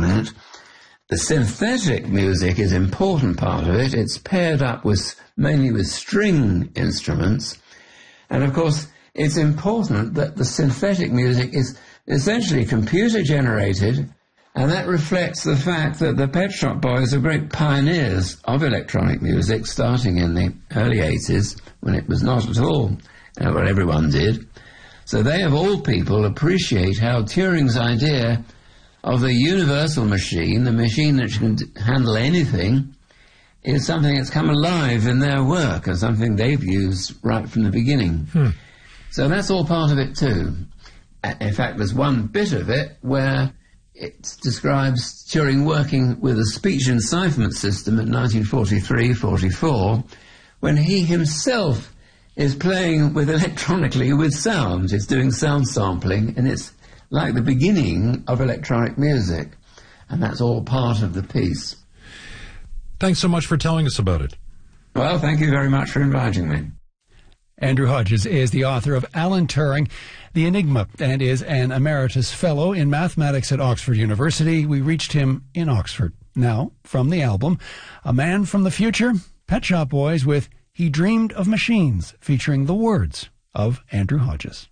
on it. The synthetic music is an important part of it. It's paired up mainly with string instruments. And of course, it's important that the synthetic music is essentially computer-generated, and that reflects the fact that the Pet Shop Boys are great pioneers of electronic music, starting in the early 80s, when it was not at all what everyone did. So they, of all people, appreciate how Turing's idea of the universal machine, the machine that can handle anything, is something that's come alive in their work and something they've used right from the beginning. So that's all part of it too. In fact, there's one bit of it where it describes Turing working with a speech encipherment system in 1943-44, when he himself is playing electronically with sound. It's doing sound sampling, and it's like the beginning of electronic music. And that's all part of the piece. Thanks so much for telling us about it. Well, thank you very much for inviting me. Andrew Hodges is the author of Alan Turing, The Enigma, and is an emeritus fellow in mathematics at Oxford University. We reached him in Oxford. Now, from the album, A Man from the Future, Pet Shop Boys with He Dreamed of Machines, featuring the words of Andrew Hodges.